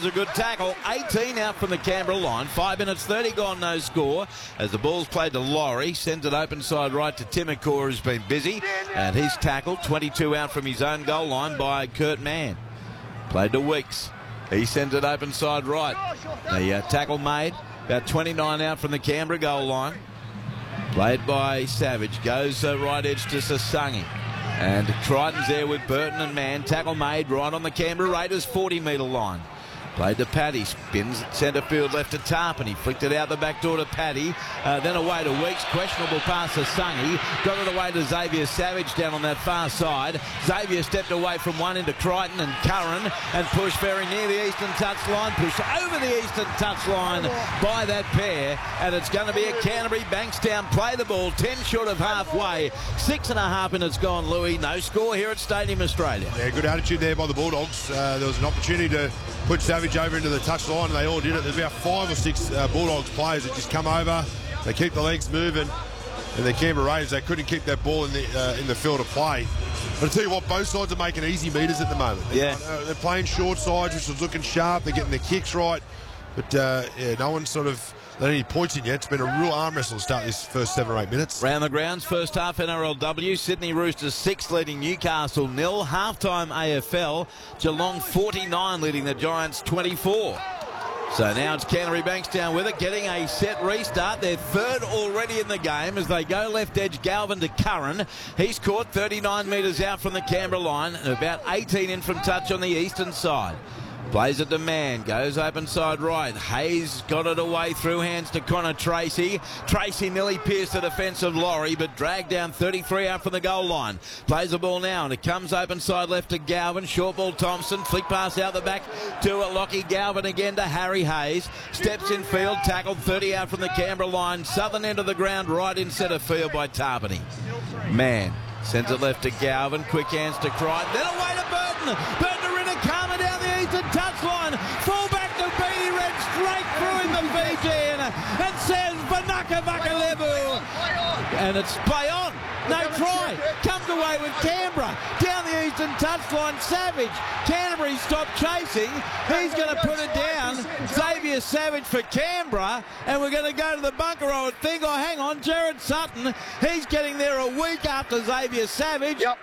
a good tackle. 18 out from the Canberra line. 5 minutes 30 gone, no score. As the ball's played to Laurie, sends it open side right to Timokor, who's been busy. And he's tackled. 22 out from his own goal line by Kurt Mann. Played to Weeks. He sends it open side right. The tackle made. About 29 out from the Canberra goal line. Played by Savage. Goes right edge to Sasangi. And Triton's there with Burton and Mann. Tackle made right on the Canberra Raiders 40-metre line. Played to Paddy. Spins at centre field left to Tarpany. Flicked it out the back door to Paddy. Then away to Weeks. Questionable pass to Sungy. Got it away to Xavier Savage down on that far side. Xavier stepped away from one into Crichton and Curran and pushed very near the eastern touchline. Pushed over the eastern touchline by that pair. And it's going to be a Canterbury Bankstown play the ball 10 short of halfway. 6.5 minutes gone, Louis. No score here at Stadium Australia. Yeah, good attitude there by the Bulldogs. There was an opportunity to put Savage over into the touchline, and they all did it. There's about 5 or 6 Bulldogs players that just come over. They keep the legs moving, and the Canberra Raiders, they couldn't keep that ball in the field of play. But I tell you what, both sides are making easy meters at the moment. Yeah, they're playing short sides, which is looking sharp. They're getting their kicks right, but yeah, no one's sort of let any points in yet. It's been a real arm wrestle to start this first 7 or 8 minutes. Round the grounds, first half NRLW. Sydney Roosters 6 leading Newcastle 0. Halftime AFL. Geelong 49 leading the Giants 24. So now it's Canterbury Bankstown with it, getting a set restart. They're third already in the game as they go left edge. Galvin to Curran. He's caught 39 metres out from the Canberra line and about 18 in from touch on the eastern side. Plays it to Mann, goes open side right. Hayes got it away through hands to Connor Tracy. Tracy nearly pierced the defence of Laurie, but dragged down 33 out from the goal line. Plays the ball now, and it comes open side left to Galvin. Short ball Thompson, flick pass out the back to Lockie. Galvin again to Harry Hayes. Steps in field, tackled 30 out from the Canberra line. Southern end of the ground, right in centre field by Tarpany. Mann sends it left to Galvin. Quick hands to Crichton. Then away to Burton. Burton to Rinakama down the eastern touchline. Full back to Beatty Red, straight through in the Fijian. And says Vanaka Vakalevu. And it's play on. No try. Comes away with Canberra. Down the eastern touchline. Savage. Canterbury stopped chasing. He's going to put it down. Xavier Savage for Canberra. And we're going to go to the bunker, I would think. Oh, hang on. Jared Sutton. He's getting there a week after Xavier Savage. Yep.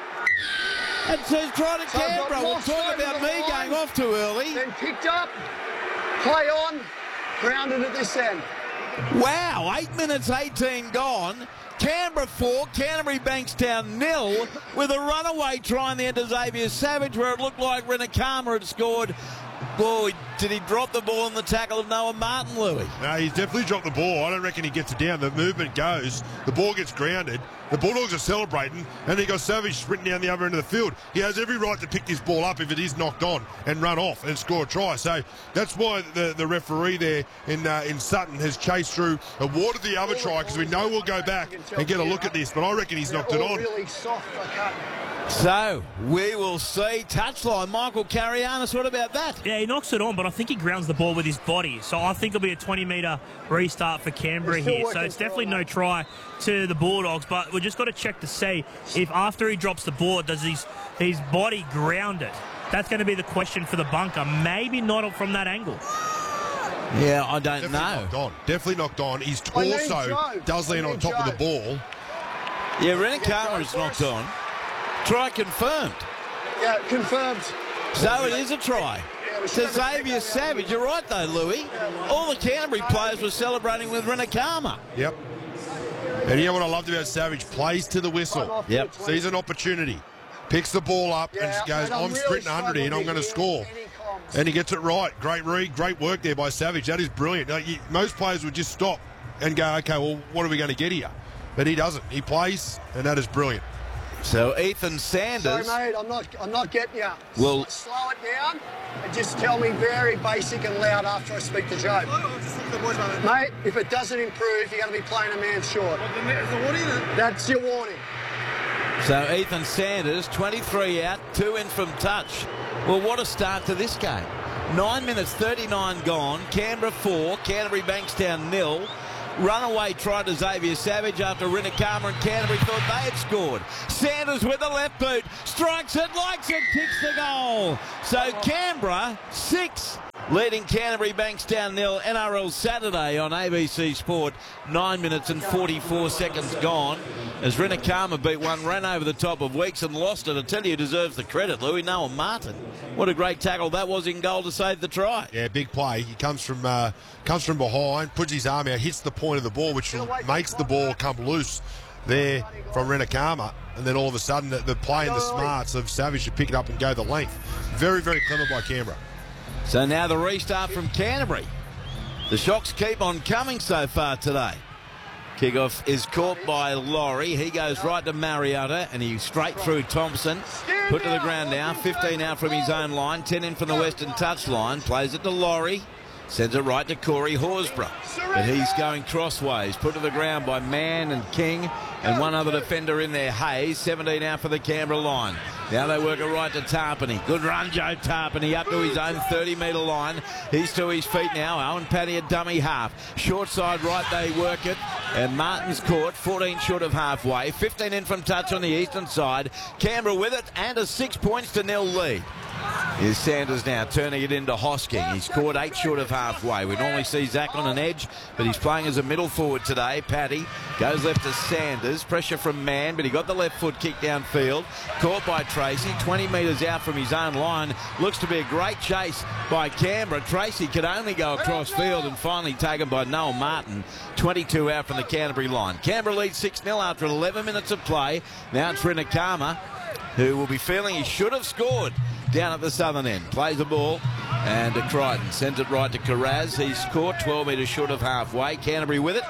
And says try to Canberra. We'll talk about me going off too early. Then picked up. Play on. Grounded at this end. Wow. 8 minutes 18 gone. Canberra 4, Canterbury Bankstown 0, with a runaway try in the end of Xavier Savage, where it looked like Rinakama had scored. Boy, did he drop the ball in the tackle of Noah Martin, Louis? No, he's definitely dropped the ball. I don't reckon he gets it down. The movement goes. The ball gets grounded. The Bulldogs are celebrating, and they got Savage sprinting down the other end of the field. He has every right to pick this ball up if it is knocked on and run off and score a try. So that's why the referee there in Sutton has chased through, awarded the other try, because we know we'll go back and get a look at this. But I reckon he's knocked it on. Really soft. I can't. So, we will see. Touchline, Michael Carianis, what about that? Yeah, he knocks it on, but I think he grounds the ball with his body. So I think it'll be a 20-metre restart for Canberra here. So it's definitely no try to the Bulldogs, but we've just got to check to see if after he drops the ball, does his body ground it? That's going to be the question for the bunker. Maybe not from that angle. Yeah, I don't Definitely know. knocked on. Definitely knocked on. His torso does land on top of the ball. Yeah, Rinakama is knocked on. Try confirmed. Yeah, confirmed. So it is a try. To Xavier Savage. You're right, though, Louis. All the Canterbury players were celebrating with Rinakama. Yep. And you know what I loved about Savage? Plays to the whistle. Yep. Sees an opportunity. Picks the ball up and goes, I'm sprinting 100 here and I'm going to score. And he gets it right. Great read, great work there by Savage. That is brilliant. Most players would just stop and go, okay, well, what are we going to get here? But he doesn't. He plays, and that is brilliant. So Ethan Sanders. Sorry, mate, I'm not getting you. Well, slow it down and just tell me very basic and loud after I speak the joke. Mate, if it doesn't improve, you're going to be playing a man short. That's your warning. So Ethan Sanders, 23 out, 2 in from touch. Well, what a start to this game. 9 minutes 39 gone. Canberra 4, Canterbury Bankstown 0. Runaway try to Xavier Savage after Rinakama and Canterbury thought they had scored. Sanders with the left boot, strikes it, likes it, kicks the goal. So Canberra 6, leading Canterbury Bankstown 0. NRL Saturday on ABC Sport. 9 minutes and 44 seconds gone as Renakama beat one, ran over the top of Weeks and lost it. I tell you, deserves the credit, Louis. Noah Martin. What a great tackle that was in goal to save the try. Yeah, big play. He comes from behind, puts his arm out, hits the point of the ball, which makes the ball come loose there from Renakama. And then all of a sudden, the play and the smarts of Savage to pick it up and go the length. Very, very clever by Canberra. So now the restart from Canterbury. The shocks keep on coming so far today. Kickoff is caught by Laurie. He goes right to Mariota, and he's straight through Thompson. Put to the ground now. 15 out from his own line. 10 in from the western touch line. Plays it to Laurie. Sends it right to Corey Horsburgh. But he's going crossways. Put to the ground by Mann and King. And one other defender in there, Hayes. 17 out for the Canberra line. Now they work it right to Tarpany. Good run, Joe Tarpany, up to his own 30-metre line. He's to his feet now. Owen Paddy a dummy half. Short side right, they work it. And Martin's caught, 14 short of halfway. 15 in from touch on the eastern side. Canberra with it, and a 6 points to 0 lead. Here's Sanders now turning it into Hosking. He's caught 8 short of halfway. We normally see Zach on an edge, but he's playing as a middle forward today. Paddy goes left to Sanders. Pressure from Mann, but he got the left foot kick downfield. Caught by Tracy, 20 metres out from his own line. Looks to be a great chase by Canberra. Tracy could only go across field and finally taken by Noel Martin. 22 out from the Canterbury line. Canberra leads 6-0 after 11 minutes of play. Now it's Renakama, who will be feeling he should have scored down at the southern end. Plays the ball, and to Crichton. Sends it right to Carraz. He's caught 12 metres short of halfway. Canterbury with it.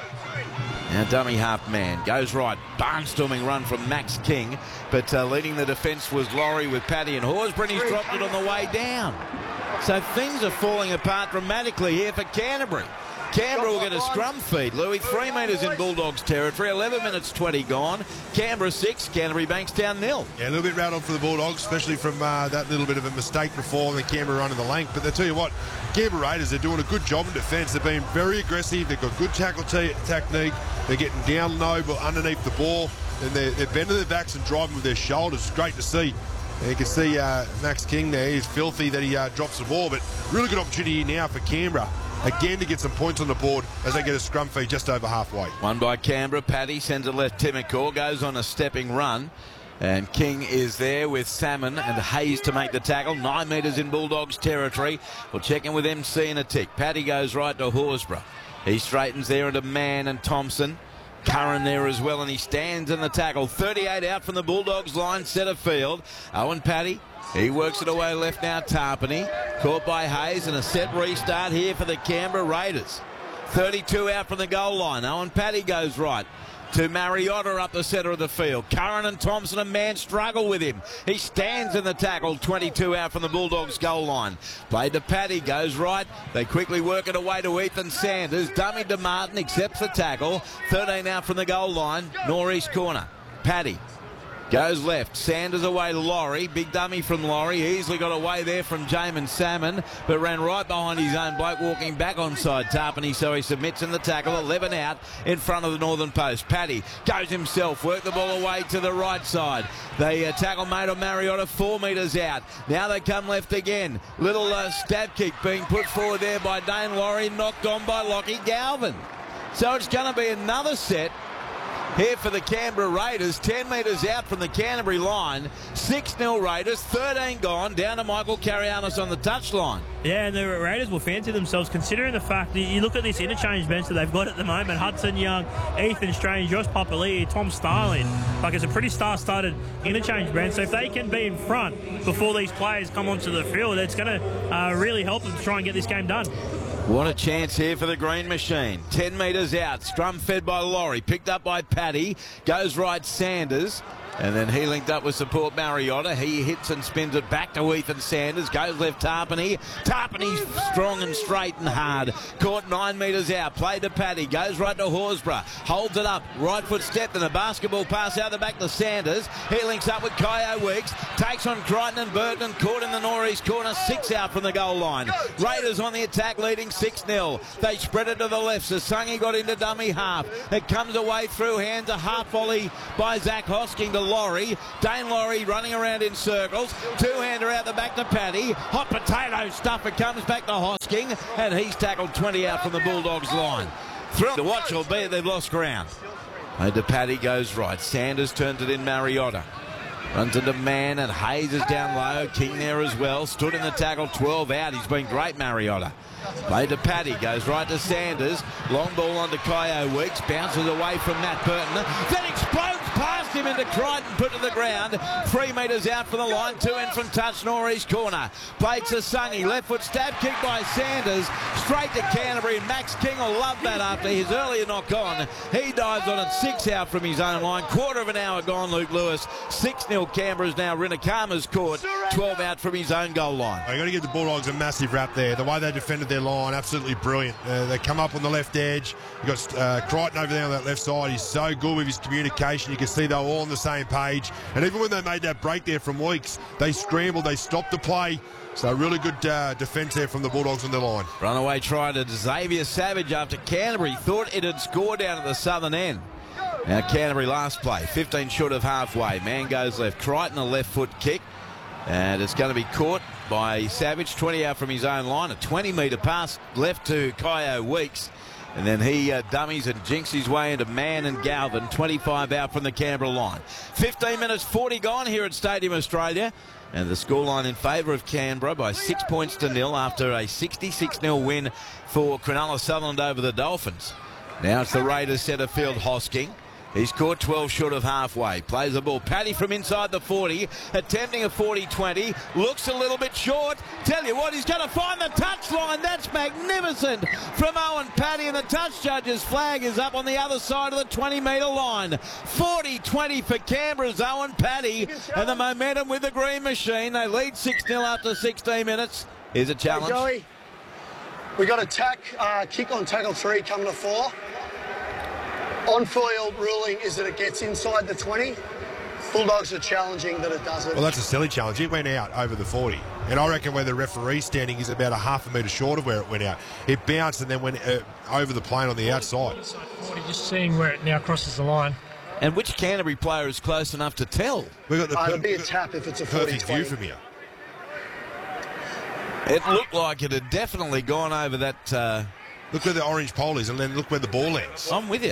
Now dummy half man. Goes right. Barnstorming run from Max King. But leading the defence was Laurie with Paddy and Horsburgh. He's dropped it on the way down. So things are falling apart dramatically here for Canterbury. Canberra will get a scrum feed, Louis. 3 metres in Bulldogs territory. 11 minutes 20 gone. Canberra 6, Canterbury Bankstown 0. Yeah, a little bit rattled for the Bulldogs, especially from that little bit of a mistake before the Canberra running the length. But I tell you what, Canberra Raiders are doing a good job in defence. They've been very aggressive. They've got good tackle technique. They're getting down low but underneath the ball. And they're bending their backs and driving with their shoulders. It's great to see. And you can see Max King there. He's filthy that he drops the ball. But really good opportunity now for Canberra. Again to get some points on the board as they get a scrum feed just over halfway. One by Canberra. Paddy sends it left. Timacor goes on a stepping run. And King is there with Salmon and Hayes to make the tackle. 9 metres in Bulldogs territory. We'll check in with MC in a tick. Paddy goes right to Horsburgh. He straightens there into Mann and Thompson. Curran there as well, and he stands in the tackle. 38 out from the Bulldogs line, centre field. Owen Paddy, he works it away left now. Tarpany, caught by Hayes, and a set restart here for the Canberra Raiders. 32 out from the goal line. Owen Paddy goes right to Mariota up the centre of the field. Curran and Thompson and Mann struggle with him. He stands in the tackle. 22 out from the Bulldogs goal line. Played to Paddy, goes right. They quickly work it away to Ethan Sanders. Dummy to Martin, accepts the tackle. 13 out from the goal line. Northeast corner. Paddy goes left. Sanders away to Laurie. Big dummy from Laurie. Easily got away there from Jamin Salmon, but ran right behind his own bloke, walking back onside Tarpany, so he submits in the tackle. 11 out in front of the northern post. Paddy goes himself. Work the ball away to the right side. They tackle made on Mariota 4 metres out. Now they come left again. Little stab kick being put forward there by Dane Laurie. Knocked on by Lockie Galvin. So it's going to be another set here for the Canberra Raiders. 10 metres out from the Canterbury line. 6-0 Raiders. 13 gone. Down to Michael Carianis on the touchline. Yeah, and the Raiders will fancy themselves, considering the fact that you look at this interchange bench that they've got at the moment. Hudson Young, Ethan Strange, Josh Papali'i, Tom Starling. Like, it's a pretty star-studded interchange bench. So if they can be in front before these players come onto the field, it's going to really help them to try and get this game done. What a chance here for the Green Machine. 10 metres out. Scrum fed by Laurie. Picked up by Paddy. Goes right Sanders. And then he linked up with support Mariota. He hits and spins it back to Ethan Sanders. Goes left Tarpany. Tarpany's strong and straight and hard. Caught 9 metres out. Played to Paddy. Goes right to Horsburgh. Holds it up. Right foot stepped and a basketball pass out the back to Sanders. He links up with Kyo Weeks. Takes on Crichton and Burton. Caught in the northeast corner. 6 out from the goal line. Raiders on the attack, leading 6-0. They spread it to the left. Sasangi got into dummy half. It comes away through hands. A half volley by Zach Hosking to Laurie. Dane Laurie running around in circles. Two-hander out the back to Paddy. Hot potato stuffer comes back to Hosking, and he's tackled 20 out from the Bulldogs line. Thrill to watch will be they've lost ground. To Paddy goes right. Sanders turns it in Mariota. Runs into Man, and Hayes is down low. King there as well. Stood in the tackle, 12 out. He's been great, Mariota. Played to Paddy, goes right to Sanders. Long ball onto Kyo Weeks. Bounces away from Matt Burton. Then explodes past him into Crichton, put to the ground. 3 metres out from the line. 2 in from touch, Northeast corner. Played to Sunny. Left foot stab kick by Sanders. Straight to Canterbury. Max King will love that after his earlier knock on. He dives on it. 6 out from his own line. Quarter of an hour gone, Luke Lewis. 6-0 Canberra's now. Rinakama's caught. 12 out from his own goal line. You've got to give the Bulldogs a massive rap there. The way they defended their line, absolutely brilliant. They come up on the left edge. You've got Crichton over there on that left side. He's so good with his communication. You can see they're all on the same page. And even when they made that break there from Weeks, they scrambled, they stopped the play. So really good defence there from the Bulldogs on their line. Runaway try to Xavier Savage after Canterbury thought it had scored down at the southern end. Now Canterbury last play, 15 short of halfway. Man goes left. Crichton a left foot kick. And it's going to be caught by Savage, 20 out from his own line. A 20-metre pass left to Kyo Weeks. And then he dummies and jinks his way into Man and Galvin, 25 out from the Canberra line. 15 minutes 40 gone here at Stadium Australia. And the scoreline in favour of Canberra by 6 points to nil after a 66-0 win for Cronulla Sutherland over the Dolphins. Now it's the Raiders centre field, Hosking. He's caught 12 short of halfway. Plays the ball. Paddy from inside the 40. Attempting a 40-20. Looks a little bit short. Tell you what, he's going to find the touchline. That's magnificent from Owen Paddy. And the touch judge's flag is up on the other side of the 20-metre line. 40-20 for Canberra's Owen Paddy. And the momentum with the green machine. They lead 6-0 after 16 minutes. Here's a challenge. Hey, Joey, we got a kick on tackle 3 coming to 4. On-field ruling is that it gets inside the 20. Bulldogs are challenging that it doesn't. Well, that's a silly challenge. It went out over the 40. And I reckon where the referee's standing is about a half a metre short of where it went out. It bounced and then went over the plane on the outside. Inside 40, just seeing where it now crosses the line. And which Canterbury player is close enough to tell? We've got It'd be a tap if it's a 40-20. Perfect view from here. It looked like it had definitely gone over that. Look where the orange pole is and then look where the ball lands. I'm with you.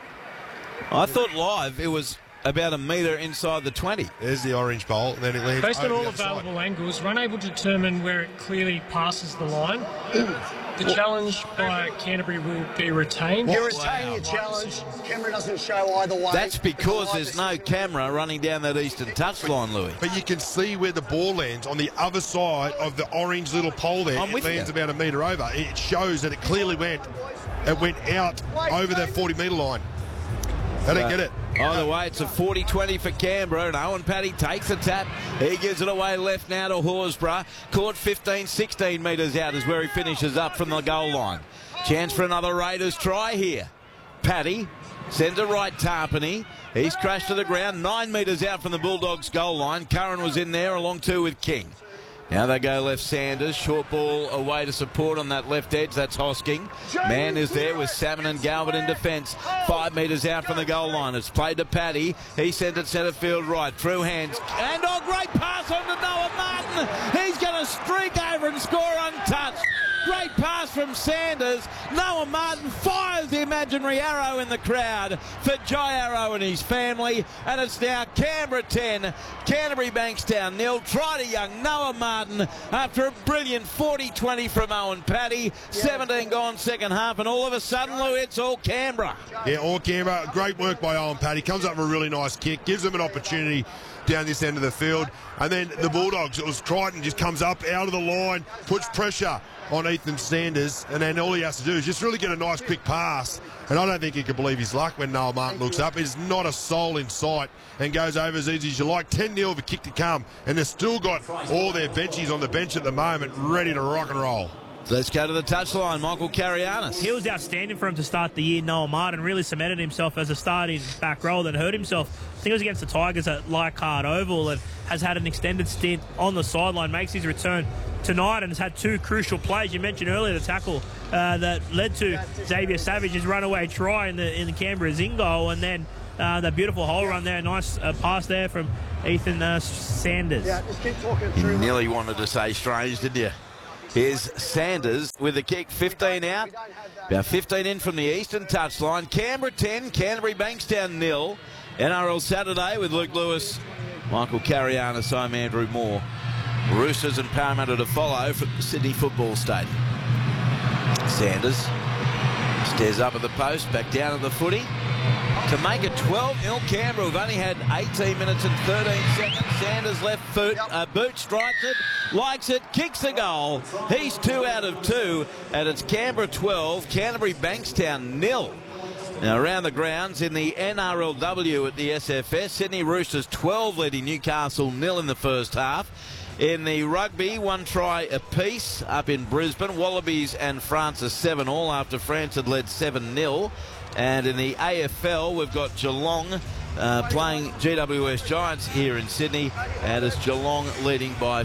I thought live it was about a metre inside the 20. There's the orange pole, and then it lands Based on over all the other available side. angles, we're unable to determine where it clearly passes the line. The challenge by Canterbury will be retained. You retain your challenge. Camera doesn't show either way. That's because there's no camera running down that eastern touchline, Louis. But you can see where the ball lands on the other side of the orange little pole there. I'm with It lands you. about a metre over. It shows that it clearly went out over that 40-metre line. They don't get it. Either way, it's a 40-20 for Canberra, and Owen Paddy takes a tap. He gives it away left now to Horsburgh. Caught 15, 16 metres out is where he finishes up from the goal line. Chance for another Raiders try here. Paddy sends it right, Tarpany. He's crashed to the ground, 9 metres out from the Bulldogs' goal line. Curran was in there along 2 with King. Now they go left Sanders. Short ball away to support on that left edge. That's Hosking. Man is there with Salmon and Galvin in defence. 5 metres out from the goal line. It's played to Paddy. He sent it centre field right. Through hands. And great pass on to Noah Martin. He's going to streak over and score untouched. Great pass from Sanders. Noah Martin fires the imaginary arrow in the crowd for Jai Arrow and his family. And it's now Canberra 10, Canterbury Bankstown 0. Try to young Noah Martin after a brilliant 40-20 from Owen Paddy. 17 gone second half, and all of a sudden, Lou, it's all Canberra. Yeah, all Canberra. Great work by Owen Paddy. Comes up with a really nice kick. Gives them an opportunity down this end of the field. And then the Bulldogs, it was Crichton, just comes up out of the line, puts pressure on Ethan Sanders, and then all he has to do is just really get a nice quick pass. And I don't think he could believe his luck when Noah Martin looks up. There's not a soul in sight and goes over as easy as you like. 10-0 of a kick to come, and they've still got all their benchies on the bench at the moment ready to rock and roll. So let's go to the touchline. Michael Carianis. He was outstanding for him to start the year. Noah Martin really cemented himself as a starting back row, then hurt himself. I think it was against the Tigers at Leichhardt Oval, and has had an extended stint on the sideline. Makes his return tonight and has had 2 crucial plays. You mentioned earlier the tackle that led to Xavier Savage's runaway try in the Canberra's in goal, and then That beautiful hole run there. Nice pass there from Ethan Sanders. Yeah, just keep talking You through. nearly wanted to say Strange, didn't you? Here's Sanders with the kick, 15 out. About 15 in from the eastern touchline. Canberra 10, Canterbury Bankstown 0. NRL Saturday with Luke Lewis, Michael Carianis, I'm Andrew Moore. Roosters and Parramatta to follow from the Sydney Football Stadium. Sanders stares up at the post, back down at the footy. To make it 12-0 Canberra, we've only had 18 minutes and 13 seconds. Sanders left foot, boot strikes it, likes it, kicks the goal. He's 2 out of 2, and it's Canberra 12, Canterbury Bankstown 0. Now around the grounds in the NRLW at the SFS, Sydney Roosters 12 leading Newcastle 0 in the first half. In the rugby, 1 try apiece up in Brisbane. Wallabies and France are 7 all after France had led 7-0. And in the AFL, we've got Geelong playing GWS Giants here in Sydney, and it's Geelong leading by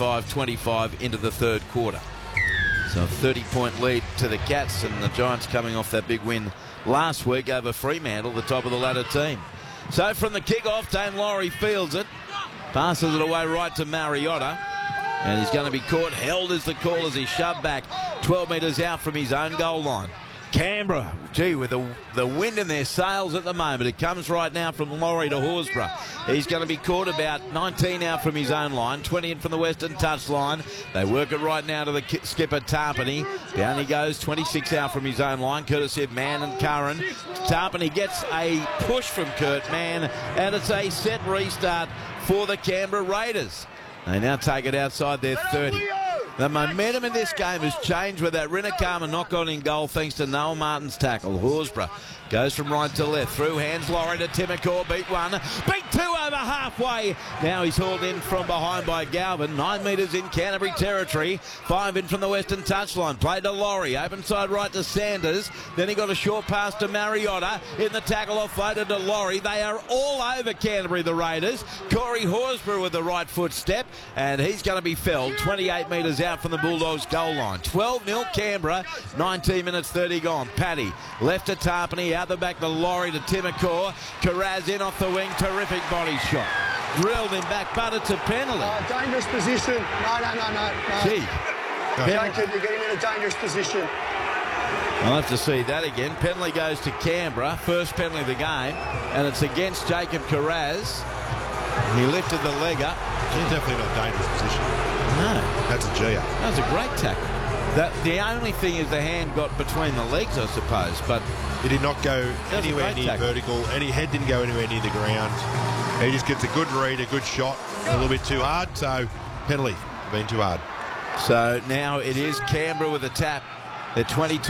55-25 into the third quarter. So a 30-point lead to the Cats, and the Giants coming off that big win last week over Fremantle, the top of the ladder team. So from the kick-off, Dane Laurie fields it, passes it away right to Mariota, and he's going to be caught. Held is the call as he's shoved back 12 metres out from his own goal line. Canberra, gee, with the wind in their sails at the moment. It comes right now from Laurie to Horsburgh. He's going to be caught about 19 out from his own line, 20 in from the western touchline. They work it right now to the skipper, Tarpany. Down he goes, 26 out from his own line, courtesy of Mann and Curran. Tarpany gets a push from Kurt Mann, and it's a set restart for the Canberra Raiders. They now take it outside their 30. The momentum in this game has changed with that Rinakama knock-on in goal thanks to Noel Martin's tackle. Horsburgh goes from right to left. Through hands, Laurie to Timokor. Beat 1. Beat 2 over halfway. Now he's hauled in from behind by Galvin. 9 metres in Canterbury territory. 5 in from the western touchline. Played to Laurie. Open side right to Sanders. Then he got a short pass to Mariota. In the tackle offloaded to Laurie. They are all over Canterbury, the Raiders. Corey Horsburgh with the right foot step. And he's going to be felled 28 metres out from the Bulldogs goal line. 12-0 Canberra. 19 minutes 30 gone. Paddy left to Tarpany. Out the back to Laurie to Timokor. Carraz in off the wing. Terrific body shot. Drilled him back, but it's a penalty. Dangerous position. No. Gee. Jacob, you're getting in a dangerous position. I'll have to see that again. Penalty goes to Canberra. First penalty of the game. And it's against Jacob Carraz. He lifted the leg up. He's definitely not dangerous position. No. That's a Gia. That was a great tackle. The only thing is the hand got between the legs, I suppose, but He did not go was a anywhere great near tackle. vertical. Any head didn't go anywhere near the ground. He just gets a good read, a good shot, a little bit too hard. So penalty, been too hard. So now it is Canberra with a tap. They're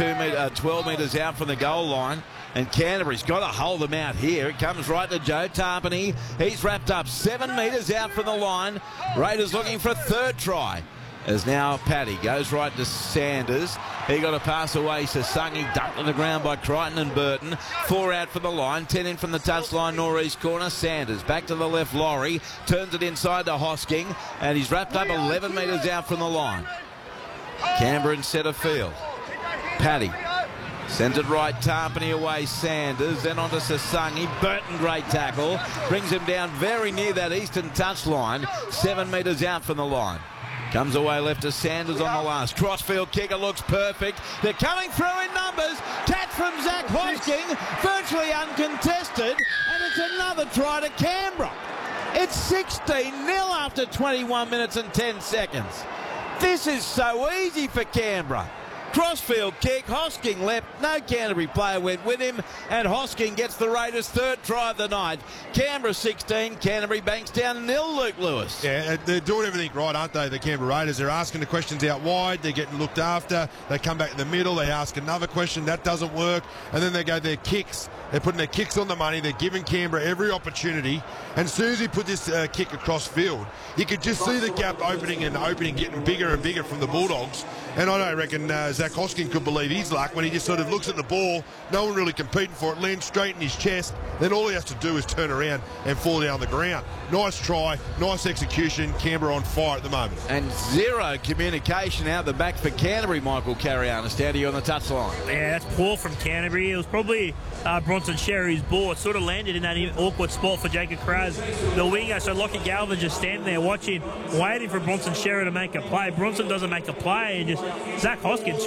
12 metres out from the goal line. And Canterbury's got to hold them out here. It comes right to Joe Tarpany. He's wrapped up 7 metres out from the line. Raiders looking for a third try. As now Paddy goes right to Sanders. He got a pass away. Sasungi dumped on the ground by Crichton and Burton. 4 out from the line. 10 in from the touchline, northeast corner. Sanders back to the left. Laurie turns it inside to Hosking. And he's wrapped up 11 metres out from the line. Canberra in centre field. Paddy sends it right, Tarpany away, Sanders, then on to Sasungi. Burton, great tackle. Brings him down very near that eastern touchline. 7 metres out from the line. Comes away left to Sanders on the last. Crossfield kicker looks perfect. They're coming through in numbers. Catch from Zach Hosking, virtually uncontested. And it's another try to Canberra. It's 16-0 after 21 minutes and 10 seconds. This is so easy for Canberra. Crossfield kick, Hosking left, no Canterbury player went with him, and Hosking gets the Raiders' third try of the night. Canberra 16, Canterbury Bankstown 0, Luke Lewis. Yeah, they're doing everything right, aren't they, the Canberra Raiders? They're asking the questions out wide, they're getting looked after, they come back in the middle, they ask another question, that doesn't work, and then they go their kicks. They're putting their kicks on the money, they're giving Canberra every opportunity, and as soon as he put this kick across field, you could just see the gap opening, getting bigger and bigger from the Bulldogs, and I don't reckon Zach Zach Hoskin could believe his luck when he just sort of looks at the ball, no one really competing for it, lands straight in his chest, then all he has to do is turn around and fall down the ground. Nice try, nice execution. Canberra on fire at the moment. And zero communication out the back for Canterbury, Michael Carianis. Down to you on the touchline. Yeah, that's poor from Canterbury. It was probably Bronson Sherry's ball. It sort of landed in that awkward spot for Jacob Kraz, the winger. So Lockie Galvin just standing there watching, waiting for Bronson Sherry to make a play. Bronson doesn't make a play, and just Zach Hoskins